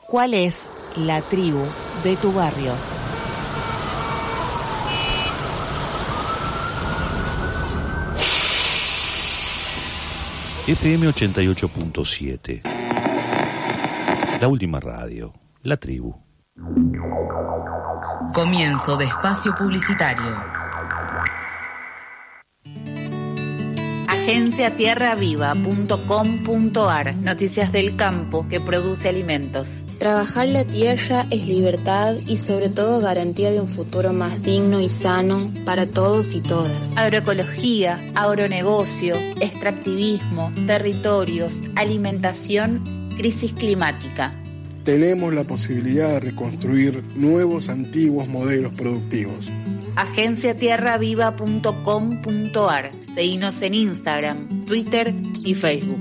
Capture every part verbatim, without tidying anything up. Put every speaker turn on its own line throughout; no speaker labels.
¿Cuál es la tribu de tu barrio?
F M ochenta y ocho punto siete. La última radio. La tribu.
Comienzo de espacio publicitario.
agencia tierra viva punto com punto a r. Noticias del campo que produce alimentos.
Trabajar la tierra es libertad y sobre todo garantía de un futuro más digno y sano para todos y todas.
Agroecología, agronegocio, extractivismo, territorios, alimentación, crisis climática.
Tenemos la posibilidad de reconstruir nuevos antiguos modelos productivos.
agencia tierra viva punto com punto a r. Seguinos en Instagram, Twitter y Facebook.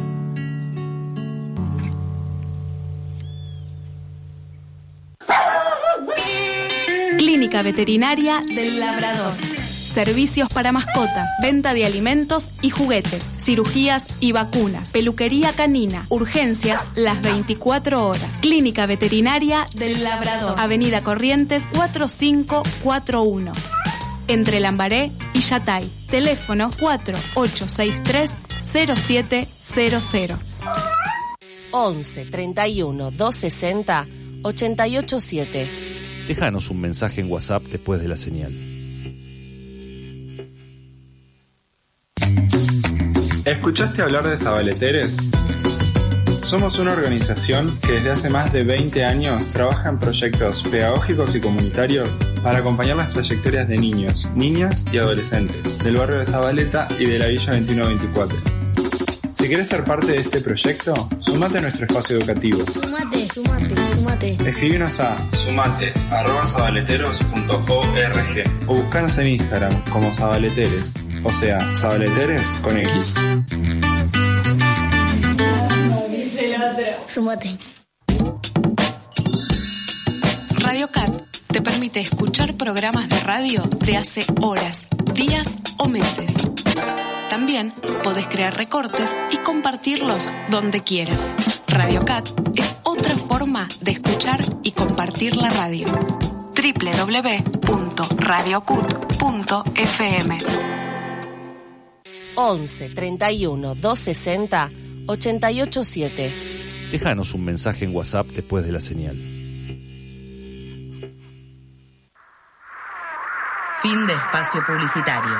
Clínica Veterinaria del Labrador. Servicios para mascotas, venta de alimentos y juguetes, cirugías y vacunas, peluquería canina, urgencias las veinticuatro horas. Clínica Veterinaria del Labrador, Avenida Corrientes cuatro cinco cuatro uno, entre Lambaré y Yatay. Teléfono cuatro ocho seis tres cero siete cero cero.
once treinta y uno doscientos sesenta ochenta y ocho siete.
Déjanos un mensaje en WhatsApp después de la señal.
¿Escuchaste hablar de Zabaleteres? Somos una organización que desde hace más de veinte años trabaja en proyectos pedagógicos y comunitarios para acompañar las trayectorias de niños, niñas y adolescentes del barrio de Zabaleta y de la Villa veintiuno veinticuatro. Si quieres ser parte de este proyecto, sumate a nuestro espacio educativo.
Sumate, sumate, sumate.
Escribinos a sumate arroba zabaleteros punto org o buscanos en Instagram como Zabaleteres, o sea, Zabaleteres con X.
Sumate.
Radio Cat te permite escuchar programas de radio de hace horas, días o meses. También podés crear recortes y compartirlos donde quieras. Radio Cat es otra forma de escuchar y compartir la radio. doble u doble u doble u punto radio cut punto f m.
once treinta y uno doscientos sesenta ochenta y ocho siete.
Déjanos un mensaje en WhatsApp después de la señal.
Fin de espacio publicitario.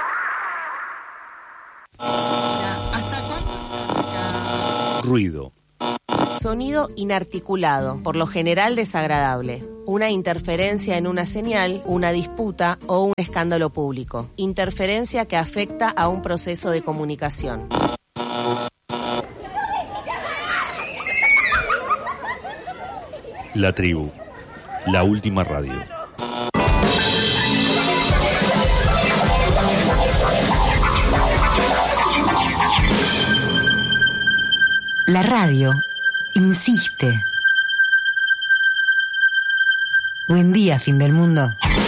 Ruido.
Sonido inarticulado, por lo general desagradable. Una interferencia en una señal, una disputa o un escándalo público. Interferencia que afecta a un proceso de comunicación.
La tribu. La última radio.
La radio insiste. Buen día, fin del mundo.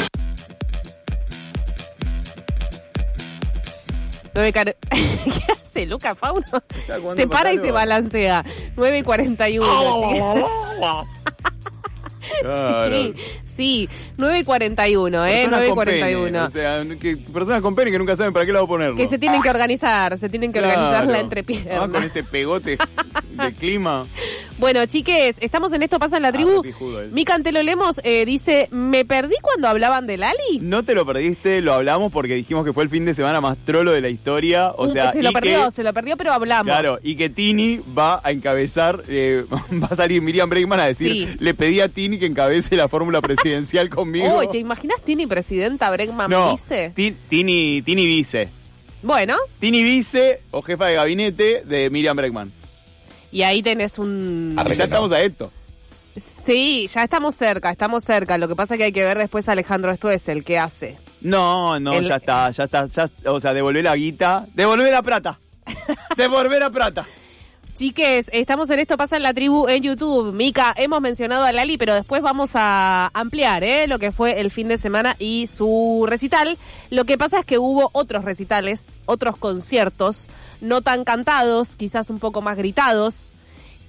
Nueve car... ¿Qué hace Luca Fauno? Se para y se balancea. nueve y cuarenta y uno, chicos.
Claro.
Sí, sí, nueve y cuarenta y uno, ¿eh? nueve y cuarenta y uno.
O sea, que, personas con pene que nunca saben para qué lado ponerlo.
Que se tienen que organizar, se tienen que
claro.
organizar la entrepierna.
Ah, con este pegote de clima.
Bueno, chiques, estamos en Esto Pasa en la Tribu.
Ah,
Mica Antelo Lemos eh, dice, ¿me perdí cuando hablaban de Lali?
No te lo perdiste, lo hablamos porque dijimos que fue el fin de semana más trolo de la historia. O sea,
se lo
y
perdió,
que,
se lo perdió, pero hablamos.
Claro, y que Tini va a encabezar, eh, va a salir Miriam Bregman a decir,
Sí.
le pedí a Tini que encabece la fórmula presidencial conmigo.
Uy, ¿te imaginas Tini presidenta, Bregman
no,
vice?
Ti- Tini, Tini vice.
Bueno.
Tini vice o jefa de gabinete de Miriam Bregman.
Y ahí tenés un...
Ah, ya estamos a esto.
Sí, ya estamos cerca, estamos cerca. Lo que pasa es que hay que ver después a Alejandro Stoessel, ¿qué hace?
No, no,
El-
ya está, ya está, ya, o sea, devolver la guita, devolver la plata, devolver la plata.
Chiques, estamos en Esto Pasa en la Tribu en YouTube. Mica, hemos mencionado a Lali, pero después vamos a ampliar ¿eh? lo que fue el fin de semana y su recital. Lo que pasa es que hubo otros recitales, otros conciertos, no tan cantados, quizás un poco más gritados,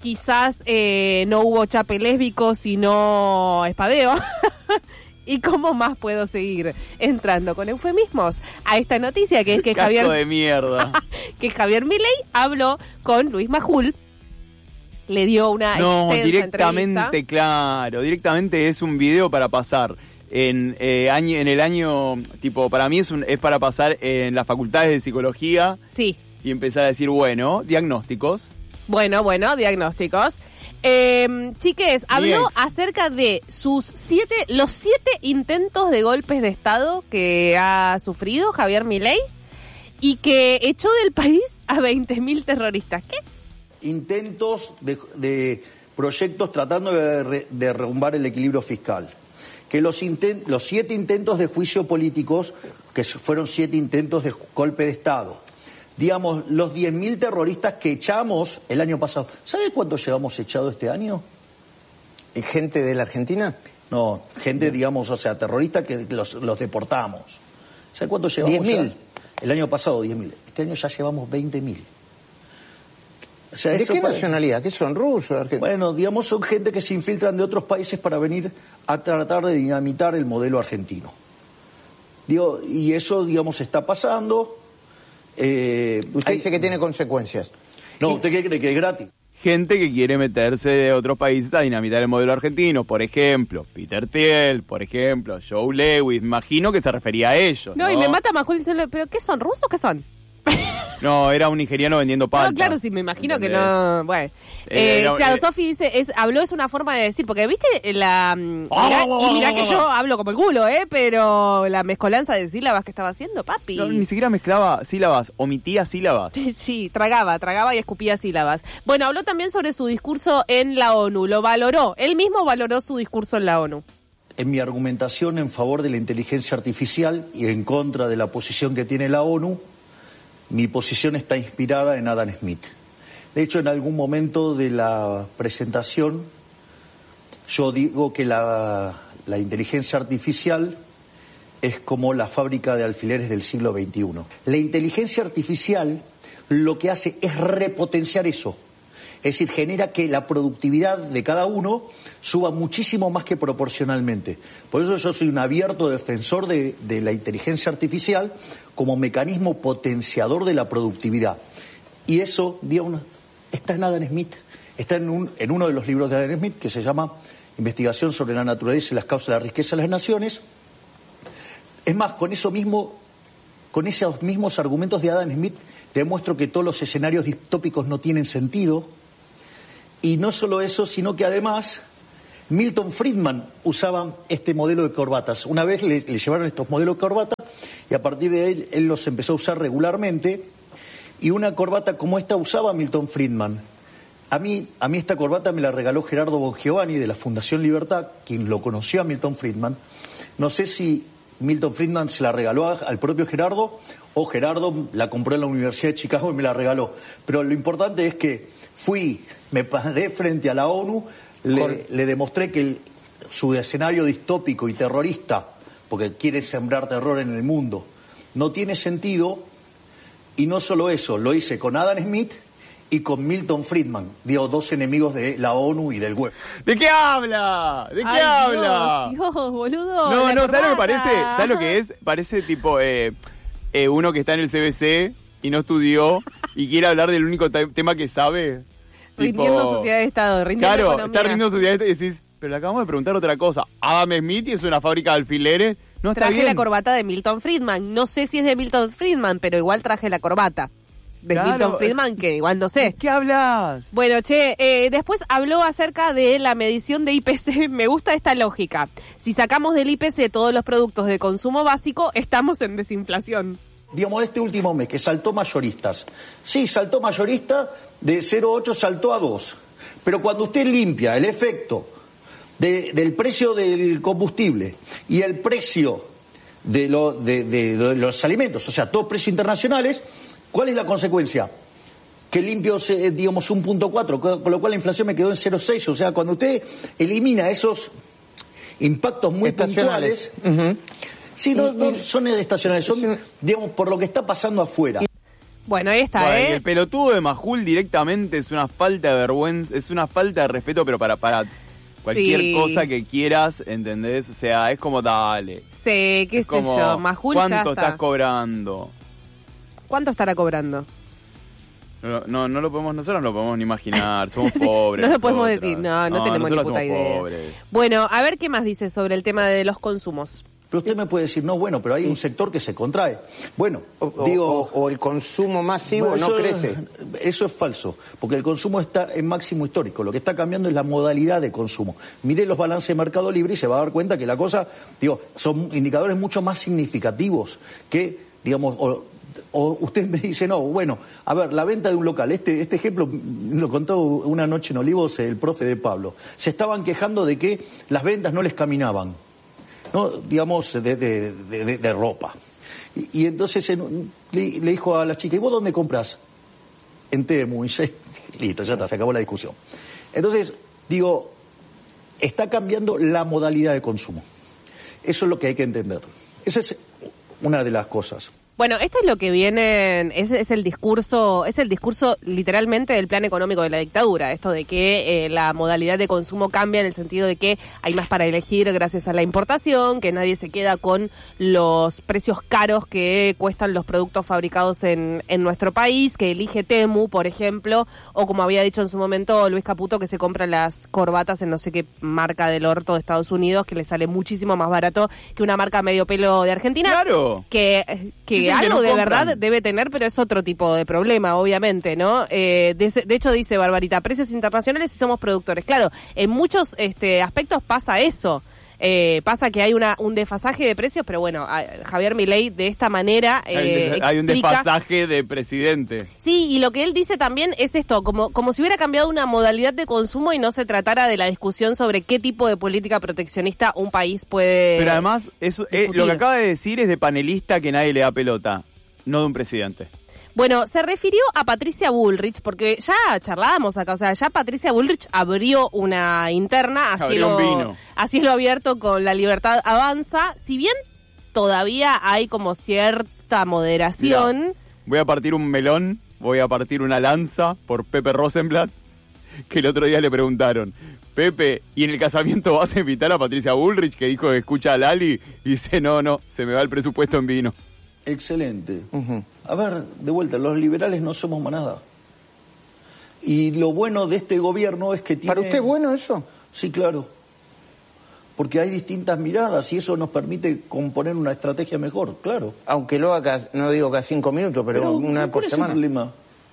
quizás eh, no hubo chape lésbico, sino espadeo. ¿Y cómo más puedo seguir entrando con eufemismos a esta noticia que es que
Casco
Javier
de mierda.
que Javier Milei habló con Luis Majul, le dio una
No,
extensa
directamente,
entrevista.
claro, directamente es un video para pasar en eh, año, en el año, tipo, para mí es un, es para pasar en las facultades de psicología.
Sí.
Y empezar a decir, bueno, diagnósticos.
Bueno, bueno, diagnósticos. Eh, chiques, habló
Bien.
acerca de sus siete, los siete intentos de golpes de Estado que ha sufrido Javier Milei y que echó del país a veinte mil terroristas. ¿Qué?
Intentos de, de proyectos tratando de re- de derrumbar el equilibrio fiscal. Que los, intent, los siete intentos de juicio políticos, que fueron siete intentos de golpe de Estado. Digamos, los diez mil terroristas que echamos el año pasado. ¿Sabe cuánto llevamos echado este año?
¿Gente de la Argentina?
No, gente, digamos, o sea, terroristas que los, los deportamos. ¿Sabe cuánto llevamos?
diez mil.
ya? El año pasado, diez mil. Este año ya llevamos veinte mil. O sea,
¿De
eso
qué
pa-
nacionalidad? ¿Qué son? ¿Rusos? Argentinos?
Bueno, digamos, son gente que se infiltran de otros países para venir a tratar de dinamitar el modelo argentino. Digo, y eso, digamos, está pasando. Eh,
Usted
hay-
dice que tiene consecuencias.
No, ¿usted qué cree que es gratis?
Gente que quiere meterse de otros países a dinamitar el modelo argentino. Por ejemplo, Peter Thiel, por ejemplo, Joe Lewis. Me imagino que se refería a ellos, ¿no?
No, y me mata Majul diciendo, ¿pero qué son? ¿Rusos? ¿Qué son?
No, era un nigeriano vendiendo palta.
No, claro, sí, me imagino
¿Entendés?
que no. Bueno,
Eh,
eh,
no,
claro,
eh.
Sofi dice, es, habló es una forma de decir, porque viste la. mm, Mirá, y mirá que yo hablo como el culo, ¿eh? Pero la mezcolanza de sílabas que estaba haciendo, papi.
No, ni siquiera mezclaba sílabas, omitía sílabas.
Sí, tragaba, tragaba y escupía sílabas. Bueno, habló también sobre su discurso en la ONU, lo valoró. Él mismo valoró su discurso en la ONU.
En mi argumentación en favor de la inteligencia artificial y en contra de la posición que tiene la ONU, mi posición está inspirada en Adam Smith. De hecho, en algún momento de la presentación, yo digo que la, la inteligencia artificial es como la fábrica de alfileres del siglo veintiuno. La inteligencia artificial lo que hace es repotenciar eso. Es decir, genera que la productividad de cada uno suba muchísimo más que proporcionalmente. Por eso yo soy un abierto defensor de, de la inteligencia artificial como mecanismo potenciador de la productividad. Y eso, digamos, está en Adam Smith, está en, un, en uno de los libros de Adam Smith que se llama Investigación sobre la naturaleza y las causas de la riqueza de las naciones. Es más, con eso mismo, con esos mismos argumentos de Adam Smith, demuestro que todos los escenarios distópicos no tienen sentido. Y no solo eso, sino que además Milton Friedman usaba este modelo de corbatas. Una vez le, le llevaron estos modelos de corbata y a partir de ahí él los empezó a usar regularmente. Y una corbata como esta usaba Milton Friedman. A mí, a mí esta corbata me la regaló Gerardo Bongiovanni de la Fundación Libertad, quien lo conoció a Milton Friedman. No sé si Milton Friedman se la regaló a, al propio Gerardo o Gerardo la compró en la Universidad de Chicago y me la regaló. Pero lo importante es que fui, me paré frente a la ONU, le, le demostré que el, su escenario distópico y terrorista, porque quiere sembrar terror en el mundo, no tiene sentido. Y no solo eso, lo hice con Adam Smith y con Milton Friedman, digo, dos enemigos de la ONU y del web.
¿De qué habla? ¿De qué
Ay,
habla?
Dios, Dios, boludo.
No,
la
no, ¿sabes lo que
corbata.
parece? ¿Sabes lo que es? Parece tipo eh, eh, uno que está en el C B C y no estudió y quiere hablar del único te- tema que sabe.
Rindiendo
Tipo,
sociedad de Estado, rindiendo
claro,
economía.
está rindiendo sociedad y decís, pero le acabamos de preguntar otra cosa. Adam Smith es una fábrica de alfileres. No está
Traje
bien.
la corbata de Milton Friedman. No sé si es de Milton Friedman, pero igual traje la corbata de
Claro.
Milton Friedman, que igual no sé.
¿Qué hablas?
Bueno, che, eh, después habló acerca de la medición de I P C. Me gusta esta lógica. Si sacamos del I P C todos los productos de consumo básico, estamos en desinflación.
Digamos, este último mes que saltó mayoristas. Sí, saltó mayorista, de cero coma ocho saltó a dos. Pero cuando usted limpia el efecto de, del precio del combustible y el precio de, lo, de, de, de los alimentos, o sea, todos precios internacionales, ¿cuál es la consecuencia? Que limpio, eh, digamos, un punto cuatro, con lo cual la inflación me quedó en cero coma seis. O sea, cuando usted elimina esos impactos muy
Estacionales.
puntuales...
Ujú.
Sí, no, no son estacionales, son, digamos, por lo que está pasando afuera.
Bueno, ahí está,
Bueno,
¿eh?
y el pelotudo de Majul directamente es una falta de vergüenza, es una falta de respeto, pero para para cualquier
Sí.
cosa que quieras, ¿entendés? O sea, es como dale.
Sí, qué
Es
sé
como,
yo, Majul ya
¿cuánto
está.
estás cobrando?
¿Cuánto estará cobrando?
No, no, no lo podemos, nosotros no lo podemos ni imaginar, somos pobres.
No lo podemos
nosotras.
decir, no, no tenemos ni
nosotros
puta
somos
idea.
pobres.
Bueno, a ver qué más dice sobre el tema de los consumos.
Pero usted me puede decir, no, bueno, pero hay un sector que se contrae. Bueno,
O,
digo...
o- o el consumo masivo
Bueno,
no
eso-
crece.
Eso es falso, porque el consumo está en máximo histórico. Lo que está cambiando es la modalidad de consumo. Mire los balances de Mercado Libre y se va a dar cuenta que la cosa, digo, son indicadores mucho más significativos que, digamos, o, o usted me dice, no, bueno, a ver, la venta de un local. Este, este ejemplo lo contó una noche en Olivos el profe de Pablo. Se estaban quejando de que las ventas no les caminaban, ¿no? Digamos, de, de, de, de- de ropa. Y, y entonces en- le, le dijo a la chica, ¿y vos dónde compras? En Temu. Y dice, listo, ya está, se acabó la discusión. Entonces, digo, está cambiando la modalidad de consumo. Eso es lo que hay que entender. Esa es una de las cosas.
Bueno, esto es lo que viene, es, es el discurso, es el discurso literalmente del plan económico de la dictadura, esto de que eh, la modalidad de consumo cambia en el sentido de que hay más para elegir gracias a la importación, que nadie se queda con los precios caros que cuestan los productos fabricados en, en nuestro país, que elige Temu, por ejemplo, o como había dicho en su momento Luis Caputo, que se compra las corbatas en no sé qué marca del orto de Estados Unidos, que le sale muchísimo más barato que una marca medio pelo de Argentina.
Claro.
Que, que
Dicen que
algo
no
de
compran.
verdad debe tener, pero es otro tipo de problema, obviamente, ¿no? Eh, de, de hecho, dice Barbarita, precios internacionales y somos productores. Claro, en muchos este, aspectos pasa eso. Eh, pasa que hay una un desfasaje de precios, pero bueno, a, Javier Milei de esta manera eh,
hay, un des- hay un
explica-
desfasaje de presidente.
Sí, y lo que él dice también es esto, como, como si hubiera cambiado una modalidad de consumo y no se tratara de la discusión sobre qué tipo de política proteccionista un país puede...
Pero además, eso, eh, lo que acaba de decir es de panelista que nadie le da pelota, no de un presidente.
Bueno, se refirió a Patricia Bullrich, porque ya charlábamos acá, o sea, ya Patricia Bullrich abrió una interna a
Abrió
cielo,
un vino.
a cielo abierto con La Libertad Avanza, si bien todavía hay como cierta moderación.
Mirá, voy a partir un melón, voy a partir una lanza por Pepe Rosenblatt, que el otro día le preguntaron, Pepe, ¿y en el casamiento vas a invitar a Patricia Bullrich, que dijo que escucha a Lali? Y dice, no, no, se me va el presupuesto en vino.
Excelente. A ver, de vuelta, los liberales no somos manada. Y lo bueno de este gobierno es que tiene...
¿Para usted bueno eso?
Sí, claro. Porque hay distintas miradas y eso nos permite componer una estrategia mejor, claro.
Aunque lo haga, cada- no digo cada cinco minutos, pero, una
¿cuál
por
es
semana.
el problema?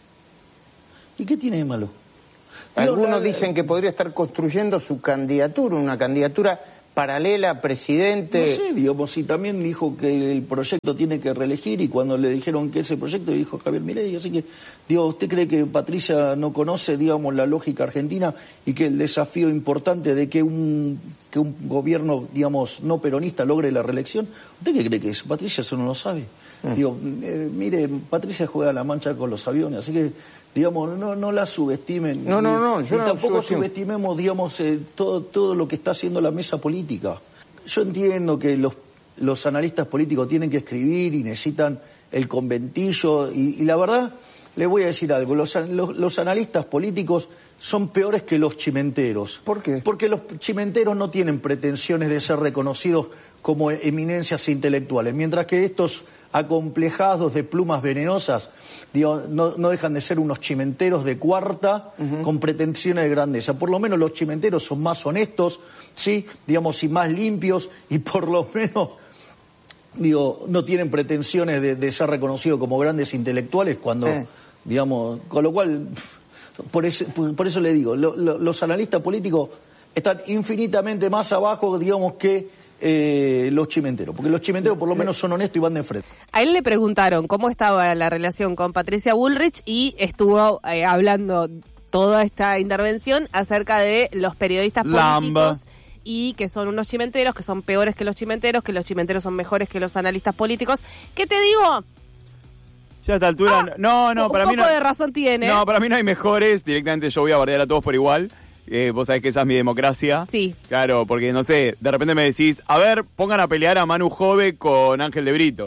¿Y qué tiene de malo?
Algunos
No, la-
dicen que podría estar construyendo su candidatura, una candidatura paralela a presidente.
No sé, digamos, si también dijo que el proyecto tiene que reelegir y cuando le dijeron que ese proyecto dijo Javier Milei, así que, digo, ¿usted cree que Patricia no conoce, digamos, la lógica argentina y que el desafío importante de que un que un gobierno, digamos, no peronista logre la reelección? ¿Usted qué cree que es? Patricia eso no lo sabe.
Mm.
Digo, eh, mire, Patricia juega a la mancha con los aviones, así que, digamos, no, no la subestimen.
No, no, no,
Ni
yo no la
tampoco
subestimo.
subestimemos, digamos, eh, todo, todo lo que está haciendo la mesa política. Yo entiendo que los, los analistas políticos tienen que escribir y necesitan el conventillo y, y la verdad, le voy a decir algo, los, an- los, los analistas políticos son peores que los chimenteros.
¿Por qué?
Porque los chimenteros no tienen pretensiones de ser reconocidos como eminencias intelectuales, mientras que estos acomplejados de plumas venenosas, digo, no, no dejan de ser unos chimenteros de cuarta con pretensiones de grandeza. Por lo menos los chimenteros son más honestos, sí, digamos, y más limpios, y por lo menos, digo, no tienen pretensiones de, de ser reconocidos como grandes intelectuales cuando,
Sí.
digamos, con lo cual, por eso, por eso le digo, lo- lo- los analistas políticos están infinitamente más abajo, digamos, que eh, los chimenteros, porque los chimenteros por lo menos son honestos y van de frente.
A él le preguntaron cómo estaba la relación con Patricia Bullrich y estuvo eh, hablando toda esta intervención acerca de los periodistas
Lamba.
políticos y que son unos chimenteros, que son peores que los chimenteros, que los chimenteros son mejores que los analistas políticos. ¿Qué te digo?
Ya a esta altura, no, no,
un
para
poco
mí no.
de razón tiene.
No, para mí no hay mejores, directamente yo voy a bardear a todos por igual. Eh, vos sabés que esa es mi democracia.
Sí.
Claro, porque no sé, de repente me decís, a ver, pongan a pelear a Manu Jove con Ángel de Brito.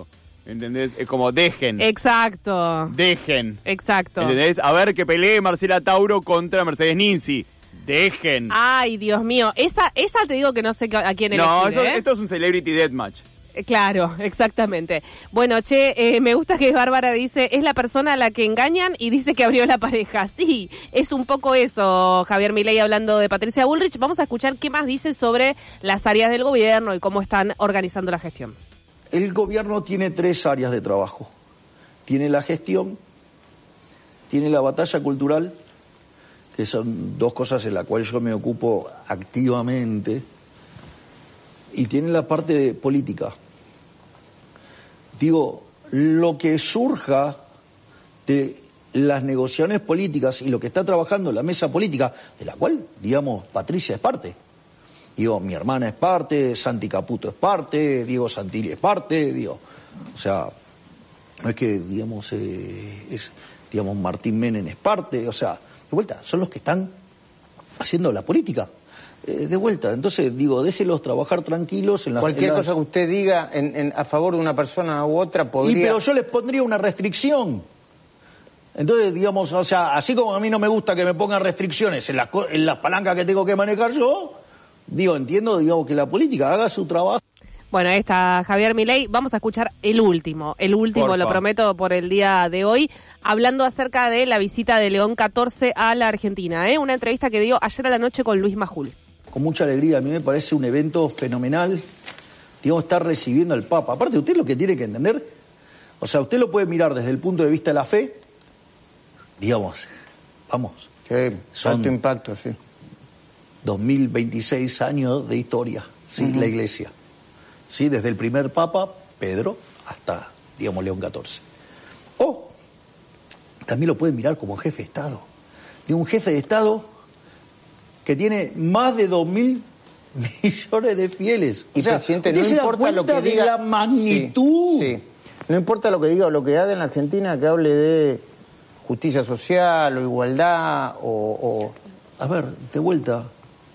¿Entendés? Es como dejen.
Exacto.
Dejen.
Exacto.
¿Entendés? A ver que pelee Marcela Tauro contra Mercedes Ninzi. Dejen.
Ay, Dios mío. Esa esa te digo que no sé a quién elegir.
No, eso,
¿eh?
esto es un Celebrity Deathmatch.
Claro, exactamente. Bueno, che, eh, me gusta que Bárbara dice, es la persona a la que engañan y dice que abrió la pareja. Sí, es un poco eso, Javier Milei hablando de Patricia Bullrich. Vamos a escuchar qué más dice sobre las áreas del gobierno y cómo están organizando la gestión.
El gobierno tiene tres áreas de trabajo. Tiene la gestión, tiene la batalla cultural, que son dos cosas en las cuales yo me ocupo activamente, y tiene la parte de política. Digo, lo que surja de las negociaciones políticas y lo que está trabajando la mesa política, de la cual, digamos, Patricia es parte. Digo, mi hermana es parte, Santi Caputo es parte, Diego Santilli es parte, digo, o sea, no es que, digamos, eh, es, digamos, Martín Menem es parte, o sea, de vuelta, son los que están haciendo la política. Eh, de vuelta, entonces digo, déjelos trabajar tranquilos en las...
Cualquier
en las...
cosa que usted diga en, en, a favor de una persona u otra podría...
Y pero yo les pondría una restricción. Entonces, digamos, o sea, así como a mí no me gusta que me pongan restricciones en las, en las palancas que tengo que manejar yo, digo, entiendo, digamos, que la política haga su trabajo.
Bueno, ahí está Javier Milei. Vamos a escuchar el último, el último, Porfa. Lo prometo, por el día de hoy, hablando acerca de la visita de León catorce a la Argentina, ¿eh? Una entrevista que dio ayer a la noche con Luis Majul.
Con mucha alegría, a mí me parece un evento fenomenal, digamos, estar recibiendo al Papa. Aparte, usted lo que tiene que entender, o sea, usted lo puede mirar desde el punto de vista de la fe, digamos, vamos.
Sí,
son
alto impacto, sí.
dos mil veintiséis años de historia, sí, uh-huh. La Iglesia. Sí, desde el primer Papa, Pedro, hasta, digamos, León catorce. O también lo puede mirar como jefe de Estado. De un jefe de Estado que tiene más de dos mil millones de fieles.
Y
o sea,
presidente, no importa lo que
de
diga,
la magnitud.
Sí, sí. No importa lo que diga o lo que haga en la Argentina, que hable de justicia social o igualdad o... o...
A ver, de vuelta,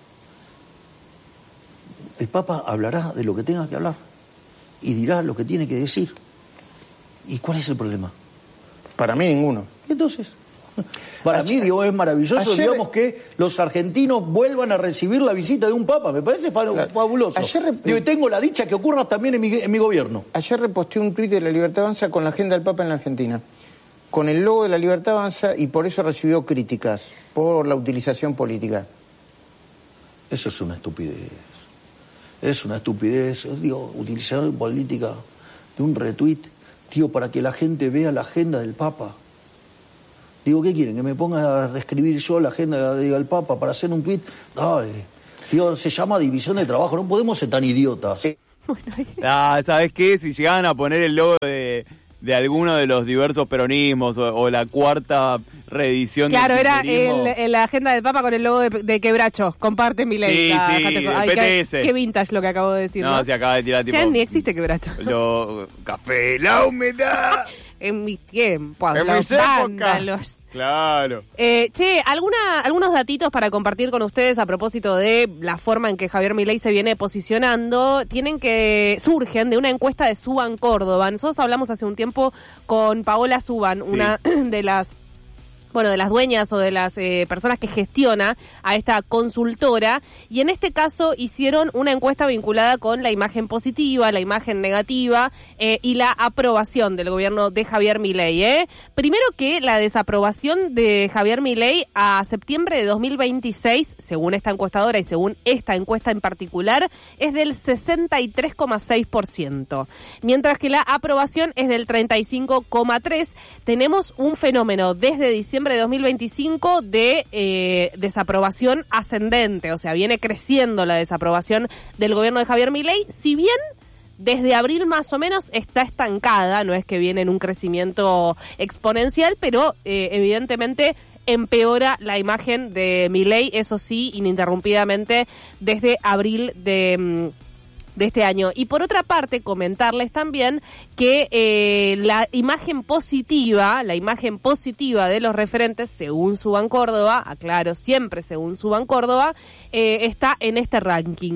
el Papa hablará de lo que tenga que hablar y dirá lo que tiene que decir. ¿Y cuál es el problema?
Para mí ninguno.
Entonces... Para ayer, mí, digo, es maravilloso, ayer, digamos, que los argentinos vuelvan a recibir la visita de un papa. Me parece fabuloso. Ayer, digo, y tengo la dicha que ocurra también en mi, en mi gobierno.
Ayer reposteé un tuit de La Libertad Avanza con la agenda del Papa en la Argentina, con el logo de La Libertad Avanza, y por eso recibió críticas por la utilización política.
Eso es una estupidez. Es una estupidez. Digo, utilizar política de un retweet, tío, para que la gente vea la agenda del Papa. Digo, ¿qué quieren? ¿Que me ponga a escribir yo la agenda del Papa para hacer un tuit? Dale. Digo, se llama división de trabajo, no podemos ser tan idiotas.
Ah, ¿sabes qué? Si llegaban a poner el logo de, de alguno de los diversos peronismos o, o la cuarta reedición
claro,
del
era el, el, la agenda del Papa con el logo de, de Quebracho. Comparte mi ley.
Sí,
la,
sí,
Ay,
el P T S.
Qué, qué vintage lo que acabo de decir, ¿no?
No, se acaba de tirar tipo...
Ya ni existe Quebracho.
Lo, café, la humedad...
En mis tiempos,
en
los
mis
vándalos.
Claro.
Eh, che, alguna, algunos datitos para compartir con ustedes a propósito de la forma en que Javier Milei se viene posicionando. Tienen que surgen de una encuesta de Suban Córdoba. Nosotros hablamos hace un tiempo con Paola Suban, sí. Una de las... bueno, de las dueñas o de las eh, personas que gestiona a esta consultora, y en este caso hicieron una encuesta vinculada con la imagen positiva, la imagen negativa eh, y la aprobación del gobierno de Javier Milei. ¿eh? Primero que la desaprobación de Javier Milei a septiembre de dos mil veintiséis, según esta encuestadora y según esta encuesta en particular, es del sesenta y tres coma seis por ciento, mientras que la aprobación es del treinta y cinco coma tres por ciento. Tenemos un fenómeno desde diciembre de dos mil veinticinco de eh, desaprobación ascendente, o sea, viene creciendo la desaprobación del gobierno de Javier Milei, si bien desde abril más o menos está estancada, no es que viene en un crecimiento exponencial, pero eh, evidentemente empeora la imagen de Milei, eso sí, ininterrumpidamente desde abril de... de este año. Y por otra parte, comentarles también que eh, la imagen positiva, la imagen positiva de los referentes, según Suban Córdoba, aclaro, siempre según Suban Córdoba, eh, está en este ranking.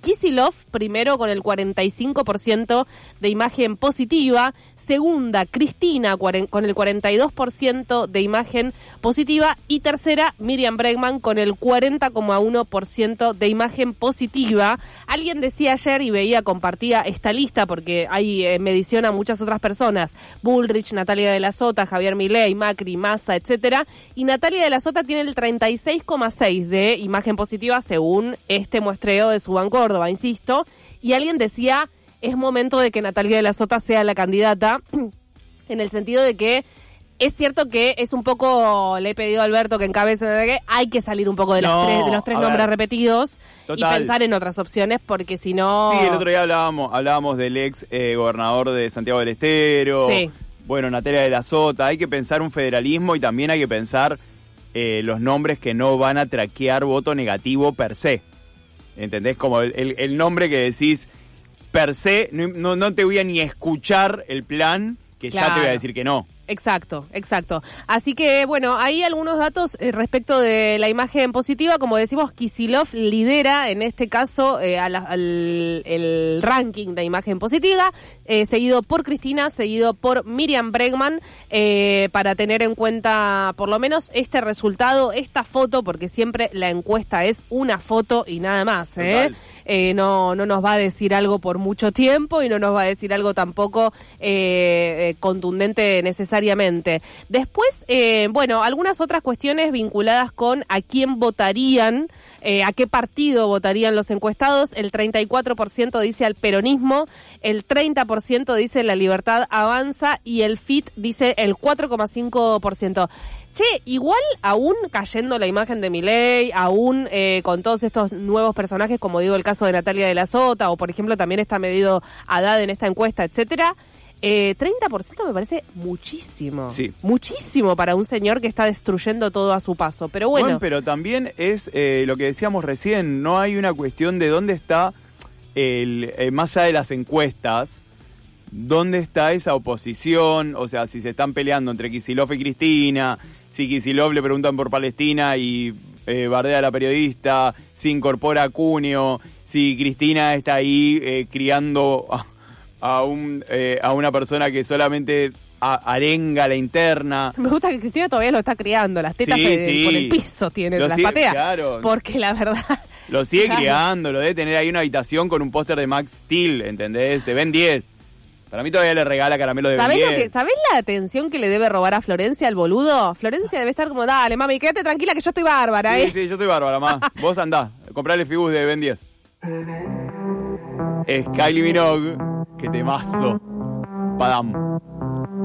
Kicillof, primero con el cuarenta y cinco por ciento de imagen positiva. Segunda, Cristina, con el cuarenta y dos por ciento de imagen positiva. Y tercera, Miriam Bregman, con el cuarenta coma uno por ciento de imagen positiva. Alguien decía ayer, y veía, compartía esta lista, porque hay eh, medición a muchas otras personas, Bullrich, Natalia de la Sota, Javier Milei, Macri, Massa, etcétera. Y Natalia de la Sota tiene el treinta y seis coma seis de imagen positiva, según este muestreo de Suban Córdoba, insisto. Y alguien decía, es momento de que Natalia de la Sota sea la candidata, en el sentido de que es cierto que es un poco, le he pedido a Alberto que encabece, que hay que salir un poco de, las
no,
tres, de los tres nombres ver. repetidos
Total.
y pensar en otras opciones, porque si no...
Sí, el otro día hablábamos, hablábamos del ex eh, gobernador de Santiago del Estero,
sí.
bueno, Natalia de la Sota. Hay que pensar un federalismo y también hay que pensar eh, los nombres que no van a traquear voto negativo per se. ¿Entendés? Como el, el, el nombre que decís per se, no, no, no te voy a ni escuchar el plan, que claro. ya te voy a decir que no.
Exacto, exacto. Así que, bueno, hay algunos datos eh, respecto de la imagen positiva. Como decimos, Kicillof lidera, en este caso, eh, a la, al el ranking de imagen positiva, eh, seguido por Cristina, seguido por Miriam Bregman, eh, para tener en cuenta, por lo menos, este resultado, esta foto, porque siempre la encuesta es una foto y nada más, ¿eh? Eh, no, no nos va a decir algo por mucho tiempo y no nos va a decir algo tampoco eh, eh, contundente necesariamente. Después, eh, bueno, algunas otras cuestiones vinculadas con a quién votarían, eh, a qué partido votarían los encuestados. El treinta y cuatro por ciento dice al peronismo, el treinta por ciento dice la Libertad Avanza y el F I T dice el cuatro coma cinco por ciento. Che, igual aún cayendo la imagen de Milei, aún eh, con todos estos nuevos personajes, como digo el caso de Natalia de la Sota, o por ejemplo también está medido Haddad en esta encuesta, etcétera, eh, treinta por ciento me parece muchísimo.
Sí.
Muchísimo para un señor que está destruyendo todo a su paso. Pero bueno.
Bueno, pero también es eh, lo que decíamos recién, no hay una cuestión de dónde está, el eh, más allá de las encuestas, ¿dónde está esa oposición? O sea, si se están peleando entre Kicillof y Cristina, si Kicillof le preguntan por Palestina y eh, bardea a la periodista, si incorpora a Cuneo, si Cristina está ahí eh, criando a, a, un, eh, a una persona que solamente a, arenga la interna.
Me gusta que Cristina todavía lo está criando, las tetas
sí,
se,
sí.
por el piso tiene,
lo
las
sigue,
patea.
Claro.
Porque la verdad...
Lo sigue
claro.
criando, lo debe tener ahí una habitación con un póster de Max Steel, ¿entendés? De Ben diez. Para mí todavía le regala caramelo de
¿Sabés,
Ben
lo que, ¿Sabés la atención que le debe robar a Florencia al boludo? Florencia debe estar como, dale, mami, quédate tranquila que yo estoy bárbara,
sí,
¿eh?
Sí, yo estoy bárbara, ma. Vos andá, comprale fibus de Ben diez. Es Kylie Minogue, que temazo. Padam.